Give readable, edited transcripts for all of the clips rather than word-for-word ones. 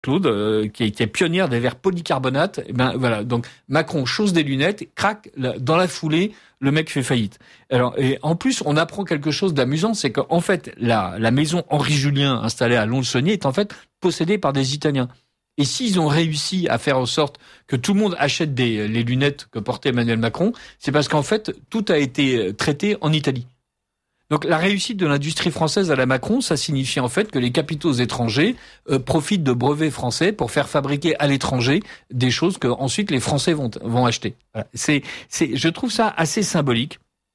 Claude, qui est pionnière des verres polycarbonate. Et ben voilà, donc Macron chausse des lunettes, crac, dans la foulée, le mec fait faillite. Alors, et en plus, on apprend quelque chose d'amusant, c'est qu'en fait, la maison Henri Julien installée à Lons-le-Saunier est en fait possédée par des Italiens. Et s'ils ont réussi à faire en sorte que tout le monde achète les lunettes que portait Emmanuel Macron, c'est parce qu'en fait, tout a été traité en Italie. Donc la réussite de l'industrie française à la Macron, ça signifie en fait que les capitaux étrangers profitent de brevets français pour faire fabriquer à l'étranger des choses que ensuite les Français vont acheter. Voilà. Je trouve ça assez symbolique.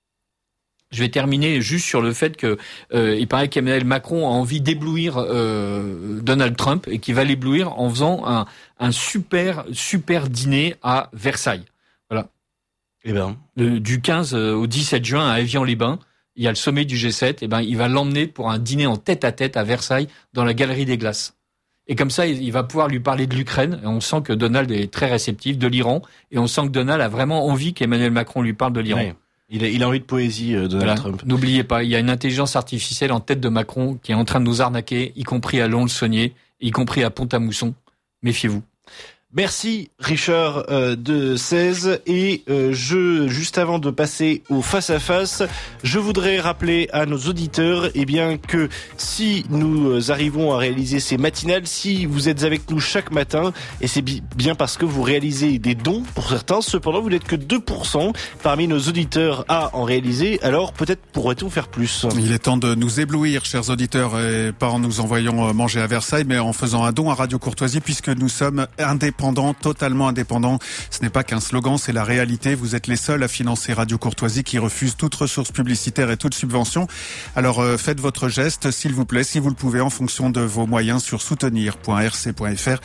Je vais terminer juste sur le fait que il paraît qu'Emmanuel Macron a envie d'éblouir Donald Trump et qu'il va l'éblouir en faisant un super dîner à Versailles. Voilà. Eh ben. Du 15 au 17 juin à Évian-les-Bains. Il y a le sommet du G7, et ben il va l'emmener pour un dîner en tête-à-tête à Versailles, dans la Galerie des Glaces. Et comme ça, il va pouvoir lui parler de l'Ukraine, et on sent que Donald est très réceptif, de l'Iran, et on sent que Donald a vraiment envie qu'Emmanuel Macron lui parle de l'Iran. Ouais. Il a envie de poésie, Donald Trump. N'oubliez pas, il y a une intelligence artificielle en tête de Macron qui est en train de nous arnaquer, y compris à Lons-le-Saunier, y compris à Pont-à-Mousson. Méfiez-vous. Merci Richard de 16 et juste avant de passer au face-à-face, je voudrais rappeler à nos auditeurs que si nous arrivons à réaliser ces matinales, si vous êtes avec nous chaque matin, et c'est bien parce que vous réalisez des dons pour certains, cependant vous n'êtes que 2% parmi nos auditeurs à en réaliser, alors peut-être pourrait-on faire plus. Il est temps de nous éblouir, chers auditeurs, et pas en nous envoyant manger à Versailles, mais en faisant un don à Radio Courtoisie, puisque nous sommes totalement indépendant. Ce n'est pas qu'un slogan, c'est la réalité. Vous êtes les seuls à financer Radio Courtoisie qui refuse toute ressource publicitaire et toute subvention. Alors faites votre geste, s'il vous plaît, si vous le pouvez, en fonction de vos moyens sur soutenir.rc.fr,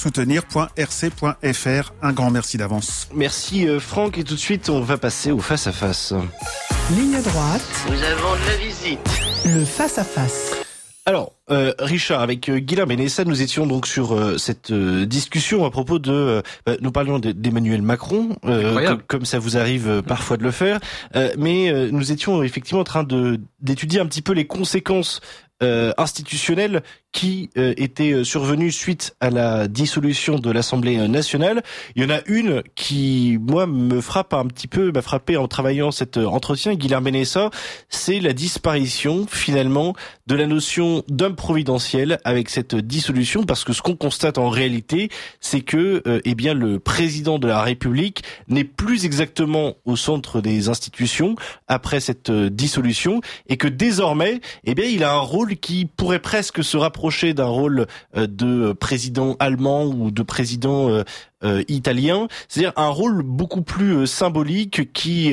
soutenir.rc.fr. Un grand merci d'avance. Merci Franck, et tout de suite on va passer au face-à-face. Ligne droite. Nous avons de la visite. Le face-à-face. Alors, Richard, avec Guilain Benessa, nous étions donc sur cette discussion à propos de... nous parlions d'Emmanuel Macron, comme ça vous arrive parfois de le faire, mais nous étions effectivement en train d'étudier un petit peu les conséquences institutionnelles qui étaient survenues suite à la dissolution de l'Assemblée nationale. Il y en a une qui, moi, m'a frappé en travaillant cet entretien, Guilain Benessa, c'est la disparition, finalement, de la notion d'homme providentiel avec cette dissolution, parce que ce qu'on constate en réalité, c'est que, le président de la République n'est plus exactement au centre des institutions après cette dissolution, et que désormais, il a un rôle qui pourrait presque se rapprocher d'un rôle de président allemand ou de président italien, c'est-à-dire un rôle beaucoup plus symbolique qui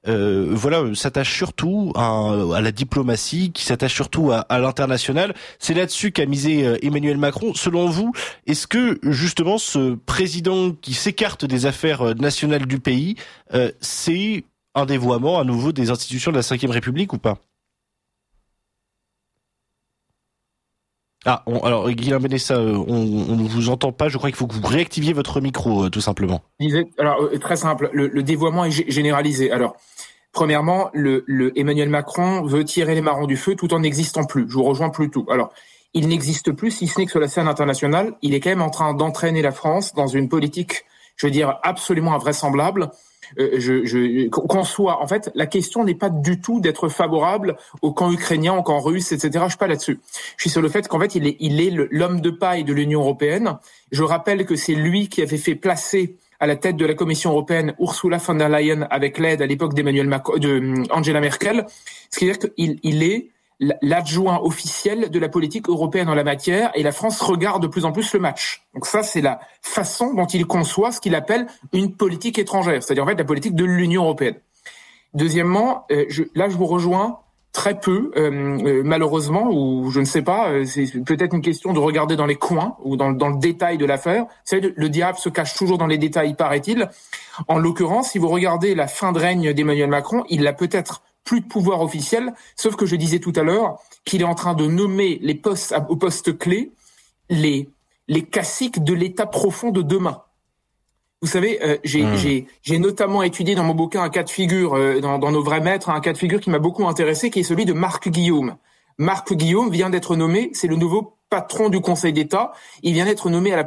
s'attache surtout à la diplomatie, qui s'attache surtout à l'international. C'est là-dessus qu'a misé Emmanuel Macron. Selon vous, est-ce que justement ce président qui s'écarte des affaires nationales du pays, c'est un dévoiement à nouveau des institutions de la Ve République ou pas ? Alors Guilain Benessa, on ne vous entend pas. Je crois qu'il faut que vous réactiviez votre micro, tout simplement. Très simple. Le dévoiement est généralisé. Alors, premièrement, le Emmanuel Macron veut tirer les marrons du feu tout en n'existant plus. Je vous rejoins plutôt. Alors, il n'existe plus, si ce n'est que sur la scène internationale. Il est quand même en train d'entraîner la France dans une politique, absolument invraisemblable. Qu'on soit, en fait, la question n'est pas du tout d'être favorable au camp ukrainien, au camp russe, etc. Je suis pas là-dessus. Je suis sur le fait qu'en fait, il est l'homme de paille de l'Union européenne. Je rappelle que c'est lui qui avait fait placer à la tête de la Commission européenne Ursula von der Leyen avec l'aide à l'époque de Angela Merkel. Ce qui veut dire qu'il est l'adjoint officiel de la politique européenne en la matière, et la France regarde de plus en plus le match. Donc ça, c'est la façon dont il conçoit ce qu'il appelle une politique étrangère, c'est-à-dire en fait la politique de l'Union européenne. Deuxièmement, je vous rejoins très peu, malheureusement, ou je ne sais pas, c'est peut-être une question de regarder dans les coins ou dans le détail de l'affaire. Vous savez, le diable se cache toujours dans les détails, paraît-il. En l'occurrence, si vous regardez la fin de règne d'Emmanuel Macron, il a peut-être plus de pouvoir officiel, sauf que je disais tout à l'heure qu'il est en train de nommer les postes aux postes clés les caciques de l'État profond de demain. Vous savez, j'ai notamment étudié dans mon bouquin un cas de figure, dans Nos vrais maîtres, un cas de figure qui m'a beaucoup intéressé, qui est celui de Marc Guillaume. Marc Guillaume vient d'être nommé, c'est le nouveau patron du Conseil d'État. Il vient d'être nommé à la